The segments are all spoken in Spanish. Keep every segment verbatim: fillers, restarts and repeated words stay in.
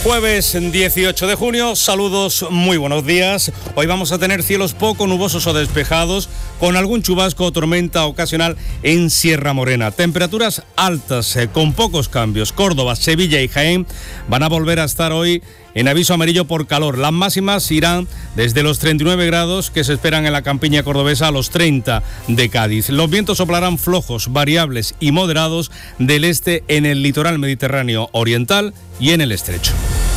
Jueves dieciocho de junio, saludos, muy buenos días. Hoy vamos a tener cielos poco nubosos o despejados, con algún chubasco o tormenta ocasional en Sierra Morena. Temperaturas altas, eh, con pocos cambios. Córdoba, Sevilla y Jaén van a volver a estar hoy en aviso amarillo por calor. Las máximas irán desde los treinta y nueve grados que se esperan en la campiña cordobesa a los treinta de Cádiz. Los vientos soplarán flojos, variables y moderados del este en el litoral mediterráneo oriental y en el estrecho.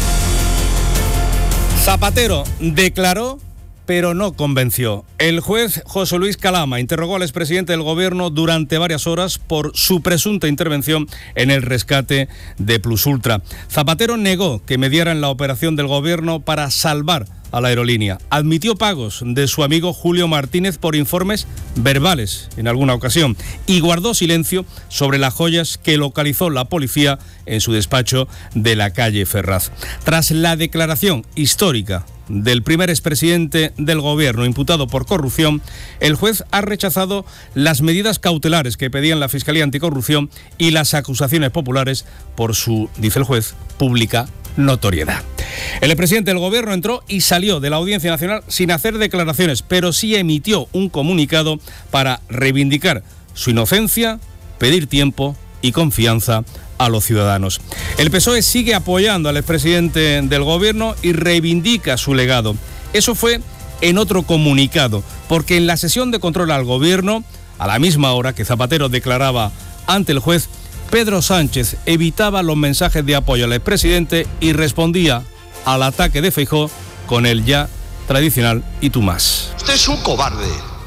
Zapatero declaró, pero no convenció. El juez José Luis Calama interrogó al expresidente del Gobierno durante varias horas por su presunta intervención en el rescate de Plusultra. Zapatero negó que mediara en la operación del Gobierno para salvar a la aerolínea. Admitió pagos de su amigo Julio Martínez por informes verbales en alguna ocasión y guardó silencio sobre las joyas que localizó la policía en su despacho de la calle Ferraz. Tras la declaración histórica del primer expresidente del Gobierno imputado por corrupción, el juez ha rechazado las medidas cautelares que pedían la Fiscalía Anticorrupción y las acusaciones populares por su, dice el juez, pública notoriedad. El expresidente del Gobierno entró y salió de la Audiencia Nacional sin hacer declaraciones, pero sí emitió un comunicado para reivindicar su inocencia, pedir tiempo y confianza a los ciudadanos. El P S O E sigue apoyando al expresidente del Gobierno y reivindica su legado. Eso fue en otro comunicado, porque en la sesión de control al Gobierno, a la misma hora que Zapatero declaraba ante el juez, Pedro Sánchez evitaba los mensajes de apoyo al expresidente y respondía al ataque de Feijóo con el ya tradicional "y tú más". Usted es un cobarde.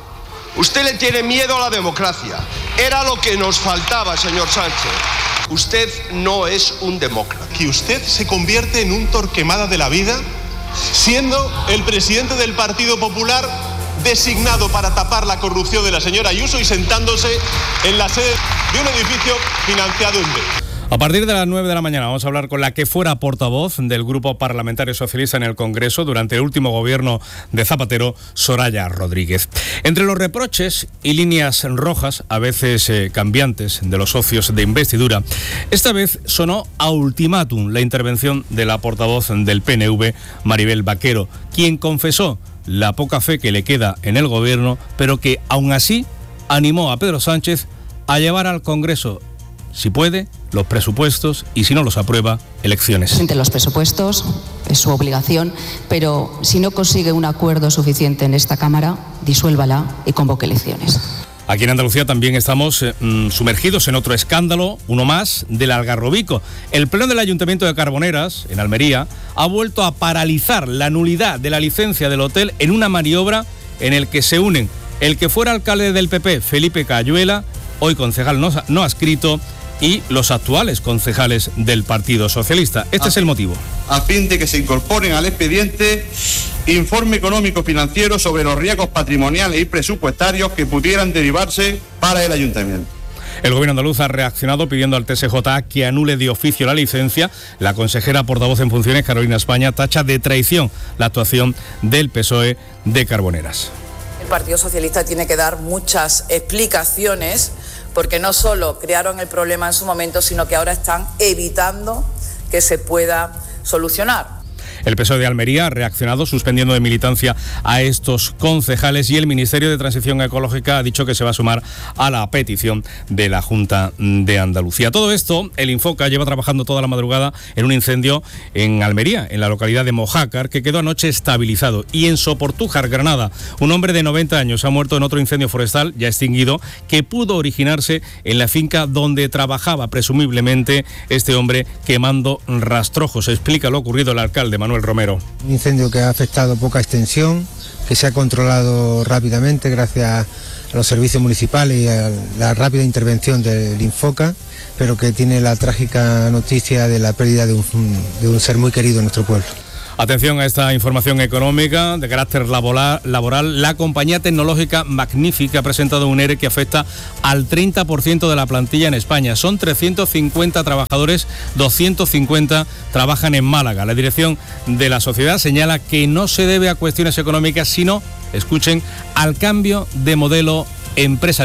Usted le tiene miedo a la democracia. Era lo que nos faltaba, señor Sánchez. Usted no es un demócrata. Que usted se convierte en un Torquemada de la vida, siendo el presidente del Partido Popular designado para tapar la corrupción de la señora Ayuso y sentándose en la sede de un edificio financiado en B. A partir de las nueve de la mañana vamos a hablar con la que fuera portavoz del Grupo Parlamentario Socialista en el Congreso durante el último gobierno de Zapatero, Soraya Rodríguez. Entre los reproches y líneas rojas, a veces eh, cambiantes, de los socios de investidura, esta vez sonó a ultimátum la intervención de la portavoz del P N V, Maribel Vaquero, quien confesó la poca fe que le queda en el gobierno, pero que aún así animó a Pedro Sánchez a llevar al Congreso, si puede, los presupuestos y, si no los aprueba, elecciones. Presente los presupuestos, es su obligación, pero si no consigue un acuerdo suficiente en esta Cámara, disuélvala y convoque elecciones. Aquí en Andalucía también estamos eh, sumergidos en otro escándalo, uno más, del Algarrobico. El Pleno del Ayuntamiento de Carboneras, en Almería, ha vuelto a paralizar la nulidad de la licencia del hotel en una maniobra en el que se unen el que fuera alcalde del P P, Felipe Cayuela, hoy concejal no, no adscrito, y los actuales concejales del Partido Socialista. Este a, es el motivo. A fin de que se incorporen al expediente informe económico financiero sobre los riesgos patrimoniales y presupuestarios que pudieran derivarse para el ayuntamiento. El gobierno andaluz ha reaccionado pidiendo al T S J A que anule de oficio la licencia. La consejera portavoz en funciones, Carolina España, tacha de traición la actuación del P S O E de Carboneras. El Partido Socialista tiene que dar muchas explicaciones, porque no solo crearon el problema en su momento, sino que ahora están evitando que se pueda solucionar. El P S O E de Almería ha reaccionado suspendiendo de militancia a estos concejales y el Ministerio de Transición Ecológica ha dicho que se va a sumar a la petición de la Junta de Andalucía. Todo esto, el Infoca lleva trabajando toda la madrugada en un incendio en Almería, en la localidad de Mojácar, que quedó anoche estabilizado. Y en Soportújar, Granada, un hombre de noventa años ha muerto en otro incendio forestal ya extinguido que pudo originarse en la finca donde trabajaba presumiblemente este hombre quemando rastrojos. Explica lo ocurrido el alcalde Manuel Romero. Un incendio que ha afectado poca extensión, que se ha controlado rápidamente gracias a los servicios municipales y a la rápida intervención del Infoca, pero que tiene la trágica noticia de la pérdida de un, de un ser muy querido en nuestro pueblo. Atención a esta información económica de carácter laboral. La compañía tecnológica Magnífica ha presentado un ERE que afecta al treinta por ciento de la plantilla en España. Son trescientos cincuenta trabajadores, doscientos cincuenta trabajan en Málaga. La dirección de la sociedad señala que no se debe a cuestiones económicas, sino, escuchen, al cambio de modelo empresarial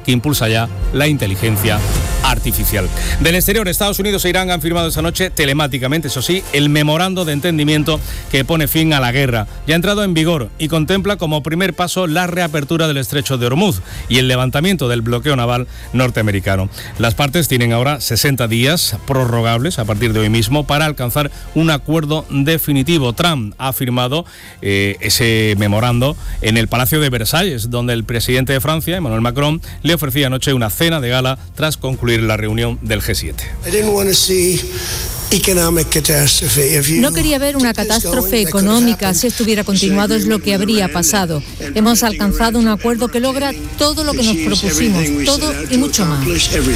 que impulsa ya la inteligencia artificial. Del exterior, Estados Unidos e Irán han firmado esta noche, telemáticamente, eso sí, el memorando de entendimiento que pone fin a la guerra. Ya ha entrado en vigor y contempla como primer paso la reapertura del estrecho de Hormuz y el levantamiento del bloqueo naval norteamericano. Las partes tienen ahora sesenta días prorrogables a partir de hoy mismo para alcanzar un acuerdo definitivo. Trump ha firmado eh, ese memorando en el Palacio de Versalles, donde el presidente de Francia, Emmanuel Macron, le ofrecía anoche una cena de gala tras concluir la reunión del G siete. No quería ver una catástrofe económica. Si esto hubiera continuado, es lo que habría pasado. Hemos alcanzado un acuerdo que logra todo lo que nos propusimos, todo y mucho más.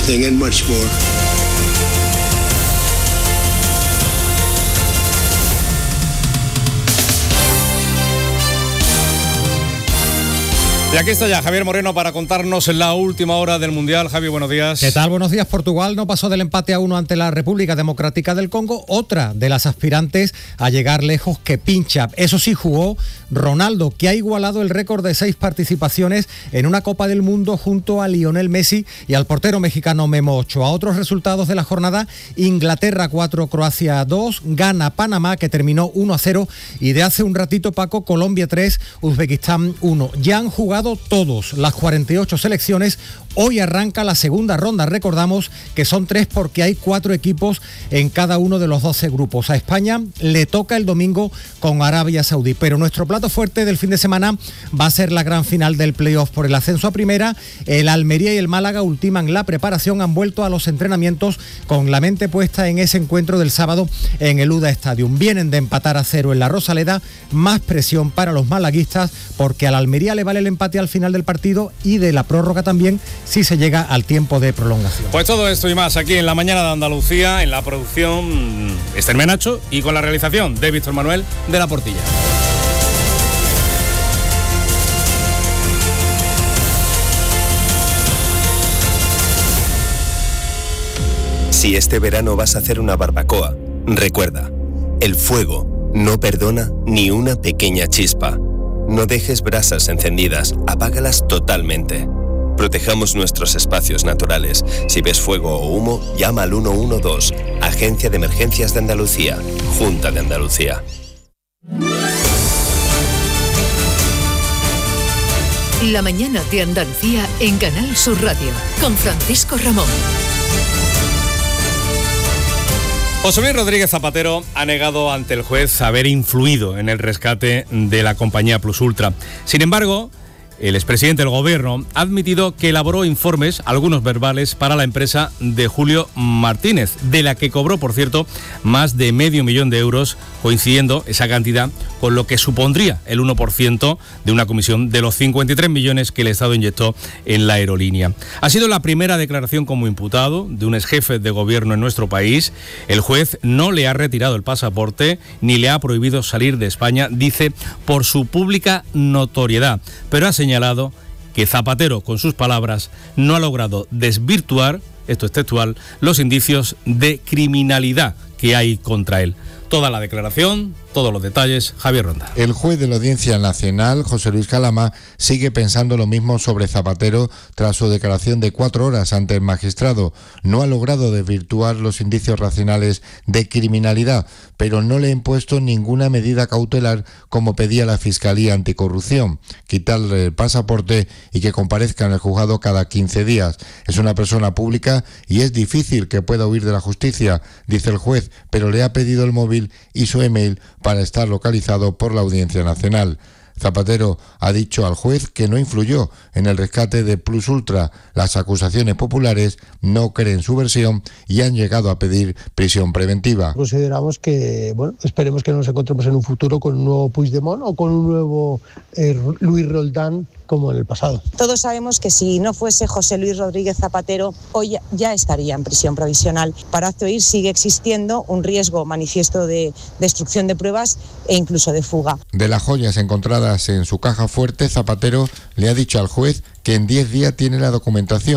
Y aquí está ya Javier Moreno para contarnos la última hora del Mundial. Javi, buenos días. ¿Qué tal? Buenos días. Portugal no pasó del empate a uno ante la República Democrática del Congo, otra de las aspirantes a llegar lejos que pincha. Eso sí, jugó Ronaldo, que ha igualado el récord de seis participaciones en una Copa del Mundo junto a Lionel Messi y al portero mexicano Memo Ochoa. Otros resultados de la jornada: Inglaterra cuatro, Croacia dos, gana Panamá, que terminó uno a cero, y de hace un ratito, Paco, Colombia tres, Uzbekistán uno. Ya han jugado todos las cuarenta y ocho selecciones. Hoy arranca la segunda ronda. Recordamos que son tres porque hay cuatro equipos en cada uno de los doce grupos. A España le toca el domingo con Arabia Saudí, pero nuestro plato fuerte del fin de semana va a ser la gran final del playoff por el ascenso a primera. El Almería y el Málaga ultiman la preparación, han vuelto a los entrenamientos con la mente puesta en ese encuentro del sábado en el U D A Stadium. Vienen de empatar a cero en la Rosaleda, más presión para los malaguistas porque al Almería le vale el empate al final del partido y de la prórroga también si se llega al tiempo de prolongación. Pues todo esto y más aquí en La Mañana de Andalucía, en la producción Esther Menacho y con la realización de Víctor Manuel de la Portilla. Si este verano vas a hacer una barbacoa, recuerda, el fuego no perdona ni una pequeña chispa. No dejes brasas encendidas, apágalas totalmente. Protejamos nuestros espacios naturales. Si ves fuego o humo, llama al uno uno dos, Agencia de Emergencias de Andalucía, Junta de Andalucía. La Mañana de Andalucía en Canal Sur Radio, con Francisco Ramón. José Luis Rodríguez Zapatero ha negado ante el juez haber influido en el rescate de la compañía Plus Ultra. Sin embargo, el expresidente del Gobierno ha admitido que elaboró informes, algunos verbales, para la empresa de Julio Martínez, de la que cobró, por cierto, más de medio millón de euros, coincidiendo esa cantidad con lo que supondría el uno por ciento de una comisión de los cincuenta y tres millones que el Estado inyectó en la aerolínea. Ha sido la primera declaración como imputado de un exjefe de gobierno en nuestro país. El juez no le ha retirado el pasaporte ni le ha prohibido salir de España, dice, por su pública notoriedad, pero ha señalado señalado que Zapatero, con sus palabras, no ha logrado desvirtuar, esto es textual, los indicios de criminalidad que hay contra él. Toda la declaración, todos los detalles, Javier Ronda. El juez de la Audiencia Nacional, José Luis Calama, sigue pensando lo mismo sobre Zapatero tras su declaración de cuatro horas ante el magistrado. No ha logrado desvirtuar los indicios racionales de criminalidad, pero no le ha impuesto ninguna medida cautelar como pedía la Fiscalía Anticorrupción, quitarle el pasaporte y que comparezca en el juzgado cada quince días. Es una persona pública y es difícil que pueda huir de la justicia, dice el juez, pero le ha pedido el móvil y su email para estar localizado por la Audiencia Nacional. Zapatero ha dicho al juez que no influyó en el rescate de Plus Ultra. Las acusaciones populares no creen su versión y han llegado a pedir prisión preventiva. Consideramos que, bueno, esperemos que nos encontremos en un futuro con un nuevo Puigdemont o con un nuevo eh, Luis Roldán como en el pasado. Todos sabemos que si no fuese José Luis Rodríguez Zapatero, hoy ya estaría en prisión provisional. Para acto ir sigue existiendo un riesgo manifiesto de destrucción de pruebas e incluso de fuga. De las joyas encontradas en su caja fuerte, Zapatero le ha dicho al juez que en diez días tiene la documentación.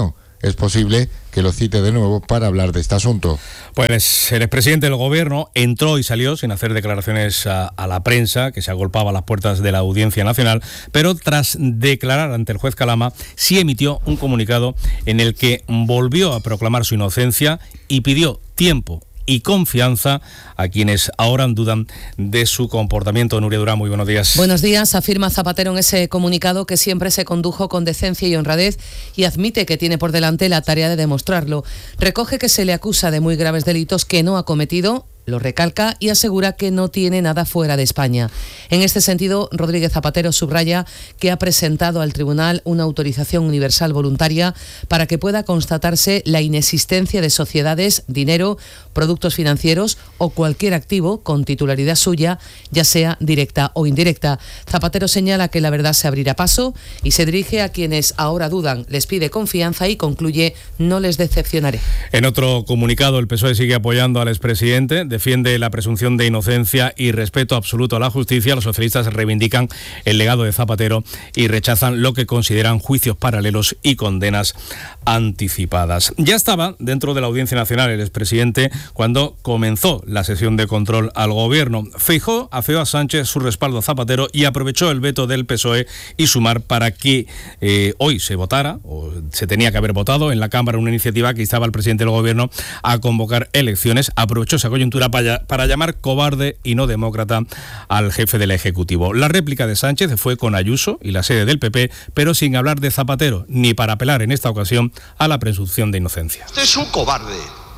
es posible que lo cite de nuevo para hablar de este asunto. Pues el expresidente del gobierno entró y salió sin hacer declaraciones a, a la prensa, que se agolpaba a las puertas de la Audiencia Nacional, pero tras declarar ante el juez Calama, sí emitió un comunicado en el que volvió a proclamar su inocencia y pidió tiempo y confianza a quienes ahora dudan de su comportamiento. Nuria Durán, muy buenos días. Buenos días. Afirma Zapatero en ese comunicado que siempre se condujo con decencia y honradez y admite que tiene por delante la tarea de demostrarlo. Recoge que se le acusa de muy graves delitos que no ha cometido, lo recalca y asegura que no tiene nada fuera de España. En este sentido, Rodríguez Zapatero subraya que ha presentado al tribunal una autorización universal voluntaria para que pueda constatarse la inexistencia de sociedades, dinero, productos financieros o cualquier activo con titularidad suya, ya sea directa o indirecta. Zapatero señala que la verdad se abrirá paso y se dirige a quienes ahora dudan. Les pide confianza y concluye: no les decepcionaré. En otro comunicado, el P S O E sigue apoyando al expresidente. Defiende la presunción de inocencia y respeto absoluto a la justicia. Los socialistas reivindican el legado de Zapatero y rechazan lo que consideran juicios paralelos y condenas anticipadas. Ya estaba dentro de la Audiencia Nacional el expresidente cuando comenzó la sesión de control al gobierno. Feijóo afeó a Sánchez su respaldo a Zapatero y aprovechó el veto del P S O E y Sumar para que eh, hoy se votara, o se tenía que haber votado en la Cámara, una iniciativa que instaba al presidente del gobierno a convocar elecciones. Aprovechó esa coyuntura para, para llamar cobarde y no demócrata al jefe del Ejecutivo. La réplica de Sánchez fue con Ayuso y la sede del P P, pero sin hablar de Zapatero, ni para apelar en esta ocasión a la presunción de inocencia. Usted es un cobarde.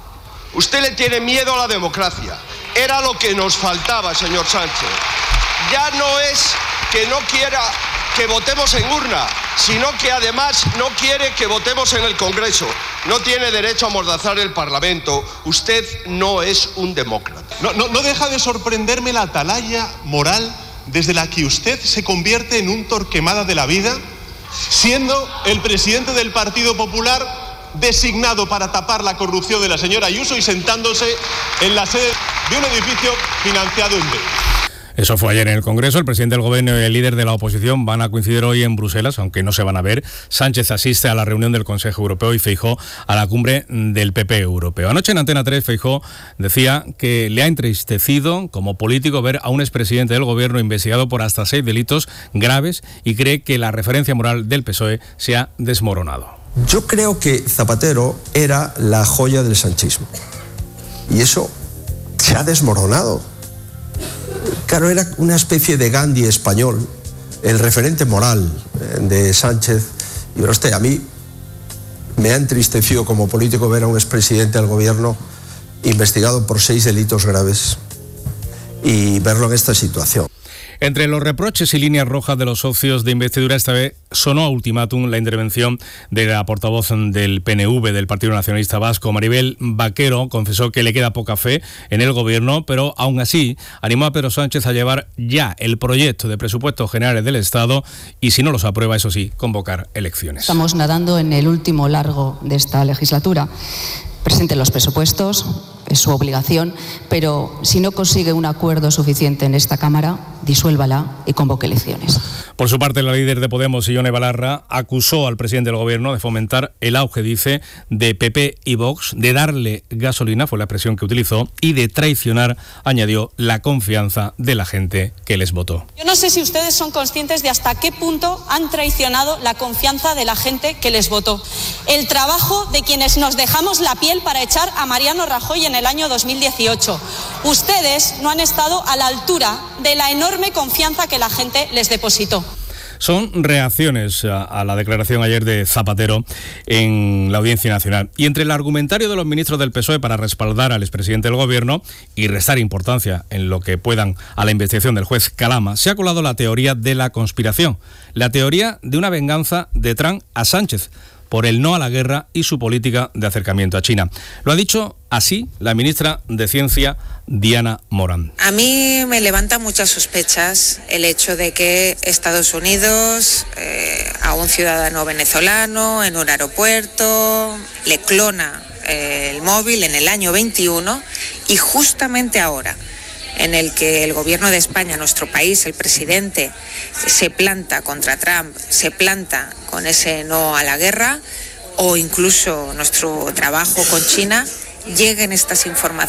Usted le tiene miedo a la democracia. Era lo que nos faltaba, señor Sánchez. Ya no es que no quiera que votemos en urna, sino que además no quiere que votemos en el Congreso. No tiene derecho a amordazar el Parlamento. Usted no es un demócrata. No, no, no deja de sorprenderme la atalaya moral desde la que usted se convierte en un Torquemada de la vida, siendo el presidente del Partido Popular designado para tapar la corrupción de la señora Ayuso y sentándose en la sede de un edificio financiado en B. Eso fue ayer en el Congreso. El presidente del Gobierno y el líder de la oposición van a coincidir hoy en Bruselas, aunque no se van a ver. Sánchez asiste a la reunión del Consejo Europeo y Feijóo a la cumbre del P P europeo. Anoche en Antena tres, Feijóo decía que le ha entristecido como político ver a un expresidente del Gobierno investigado por hasta seis delitos graves y cree que la referencia moral del P S O E se ha desmoronado. Yo creo que Zapatero era la joya del sanchismo y eso se ha desmoronado. Claro, era una especie de Gandhi español, el referente moral de Sánchez. Y pero usted, a mí me ha entristecido como político ver a un expresidente del gobierno investigado por seis delitos graves y verlo en esta situación. Entre los reproches y líneas rojas de los socios de investidura, esta vez sonó a ultimátum la intervención de la portavoz del P N V, del Partido Nacionalista Vasco. Maribel Vaquero confesó que le queda poca fe en el gobierno, pero aún así animó a Pedro Sánchez a llevar ya el proyecto de presupuestos generales del Estado y, si no los aprueba, eso sí, convocar elecciones. Estamos nadando en el último largo de esta legislatura. Presente los presupuestos, es su obligación, pero si no consigue un acuerdo suficiente en esta Cámara, disuélvala y convoque elecciones. Por su parte, la líder de Podemos, Ione Belarra, acusó al presidente del Gobierno de fomentar el auge, dice, de P P y Vox, de darle gasolina, fue la expresión que utilizó, y de traicionar, añadió, la confianza de la gente que les votó. Yo no sé si ustedes son conscientes de hasta qué punto han traicionado la confianza de la gente que les votó. El trabajo de quienes nos dejamos la piel para echar a Mariano Rajoy en el año dos mil dieciocho. Ustedes no han estado a la altura de la enorme confianza que la gente les depositó. Son reacciones a, a la declaración ayer de Zapatero en la Audiencia Nacional. Y entre el argumentario de los ministros del P S O E para respaldar al expresidente del Gobierno y restar importancia en lo que puedan a la investigación del juez Calama, se ha colado la teoría de la conspiración, la teoría de una venganza de Trump a Sánchez por el no a la guerra y su política de acercamiento a China. Lo ha dicho así la ministra de Ciencia, Diana Morán. A mí me levanta muchas sospechas el hecho de que Estados Unidos eh, a un ciudadano venezolano en un aeropuerto le clona eh, el móvil en el año veintiuno y justamente ahora, en el que el gobierno de España, nuestro país, el presidente, se planta contra Trump, se planta con ese no a la guerra, o incluso nuestro trabajo con China, lleguen estas informaciones